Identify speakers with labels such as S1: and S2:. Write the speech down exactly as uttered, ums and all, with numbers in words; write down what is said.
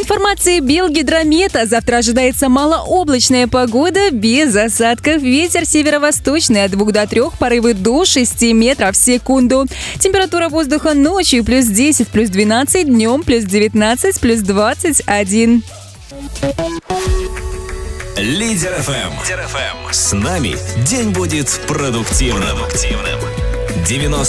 S1: информации Белгидромета, завтра ожидается малооблачная погода без осадков. Ветер северо-восточный от двух до трёх, порывы до шести метров в секунду. Температура воздуха ночью плюс десять, плюс двенадцать, днем плюс девятнадцать, плюс двадцать один.
S2: Лидер эф эм. С нами день будет продуктивным. девяносто